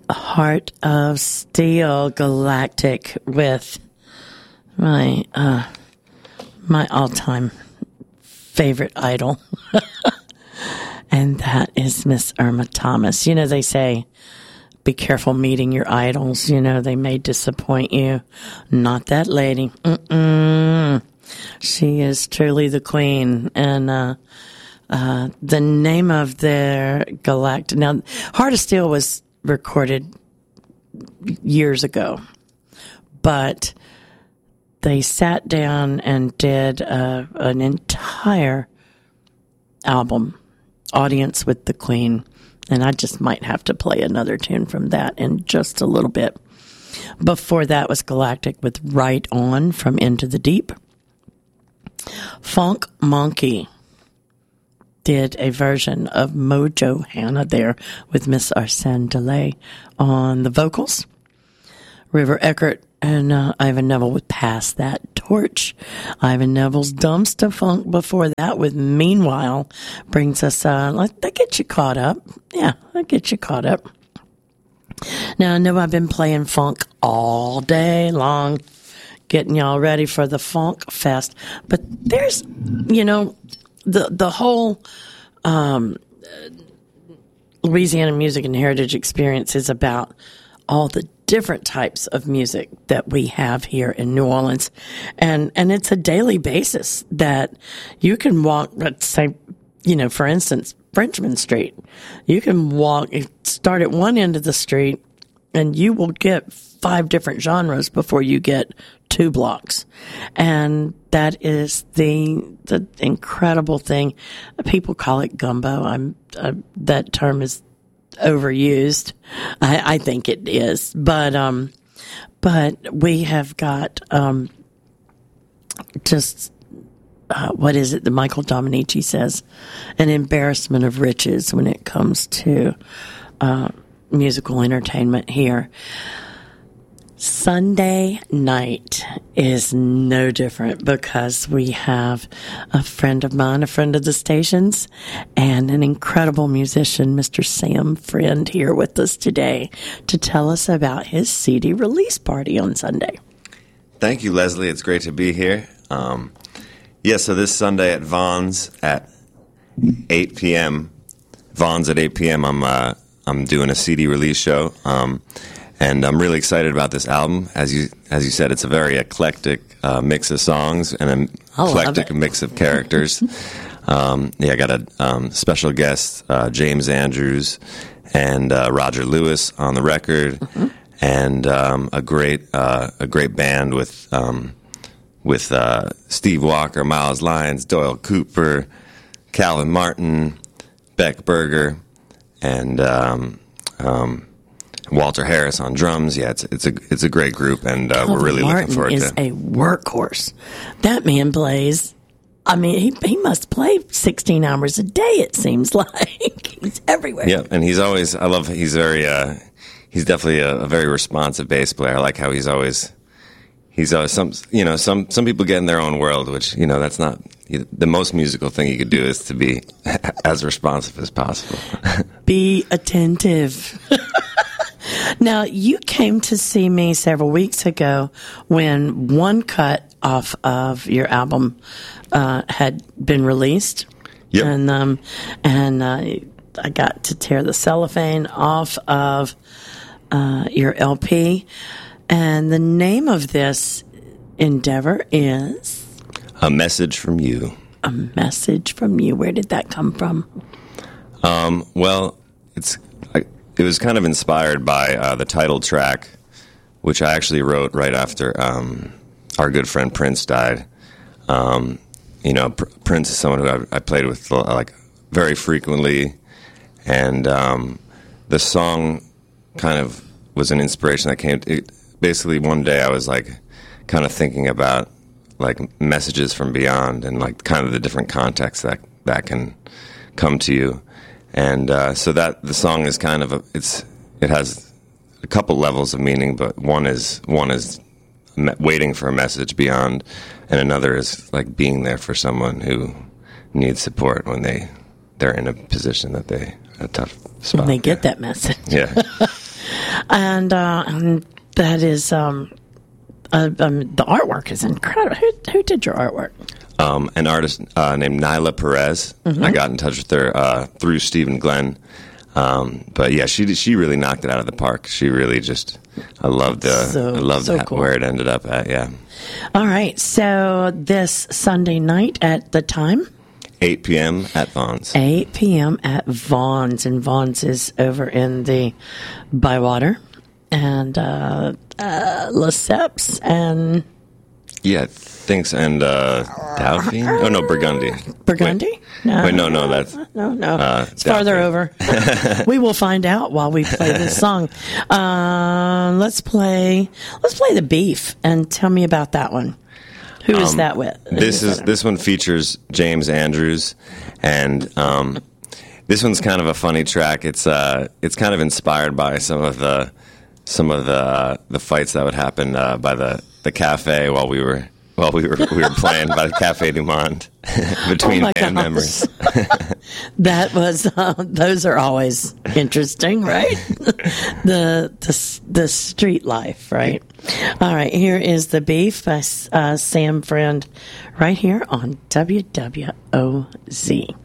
Heart of Steel, Galactic, with my all-time favorite idol. And that is Miss Irma Thomas. You know, they say, be careful meeting your idols. You know, they may disappoint you. Not that lady. She is truly the queen. And the name of their Galactic... Now, Heart of Steel was recorded years ago, but they sat down and did an entire album, Audience with the Queen, and I just might have to play another tune from that in just a little bit. Before that was Galactic with Right On from Into the Deep. Funk Monkey did a version of Mojo Hannah there with Miss Arsène Delay on the vocals. River Eckert and Ivan Neville would Pass That Torch. Ivan Neville's Dumpster Funk before that with Meanwhile brings us, that get you caught up. Yeah, that get you caught up. Now, I know I've been playing funk all day long, getting y'all ready for the Funk Fest, but there's, the whole Louisiana Music and Heritage Experience is about all the different types of music that we have here in New Orleans. And it's a daily basis that you can walk, let's say, for instance, Frenchman Street. You can start at one end of the street and you will get 5 different genres before you get 2 blocks. And that is the incredible thing. People call it gumbo. That term is overused. I think it is. But we have got, what is it that Michael Dominici says? An embarrassment of riches when it comes to, musical entertainment here. Sunday night is no different because we have a friend of mine, a friend of the station's, and an incredible musician, Mr. Sam Friend, here with us today to tell us about his CD release party on Sunday. Thank you, Leslie. It's great to be here. So this Sunday at Vaughn's at 8 p.m., I'm doing a CD release show. And I'm really excited about this album. As you said, it's a very eclectic mix of songs and an eclectic mix of characters. I got a special guest, James Andrews, and Roger Lewis on the record, and a great band with Steve Walker, Miles Lyons, Doyle Cooper, Calvin Martin, Beck Berger, and Walter Harris on drums. Yeah, it's a great group, and we're really looking forward to it. Martin is a workhorse. That man plays. I mean, he must play 16 hours a day. It seems like he's everywhere. Yeah, and he's definitely a very responsive bass player. I like how he's always some people get in their own world, which that's not the most musical thing you could do is to be as responsive as possible. Be attentive. Now, you came to see me several weeks ago when one cut off of your album had been released. Yep. And I got to tear the cellophane off of your LP. And the name of this endeavor is? A Message from You. A Message from You. Where did that come from? It was kind of inspired by the title track, which I actually wrote right after our good friend Prince died. Prince is someone who I played with very frequently, and the song kind of was an inspiration that came. Basically, one day I was kind of thinking about messages from beyond and kind of the different contexts that can come to you. And so that the song is kind of it has a couple levels of meaning, but one is waiting for a message beyond, and another is being there for someone who needs support when they're in a position that they a tough spot. When they get that message. Yeah. And that is the artwork is incredible. Who did your artwork? An artist named Nyla Perez. I got in touch with her through Stephen Glenn. But yeah, she really knocked it out of the park. She really just, I loved cool. where it ended up at. Yeah. All right. So this Sunday night at the time? 8 p.m. at Vaughn's. 8 p.m. at Vaughn's, and Vaughn's is over in the Bywater and Lesseps and yeah, thanks. And Dauphine? Oh no, Burgundy. Burgundy? Wait, no, that's no. It's farther over. We will find out while we play this song. Let's play The Beef, and tell me about that one. Who is that with? This one features James Andrews, and this one's kind of a funny track. It's kind of inspired by some of the fights that would happen by the cafe while we were playing by the Cafe du Monde between band members. That was those are always interesting, right? the street life, right? All right, here is The Beef by Sam Friend, right here on WWOZ.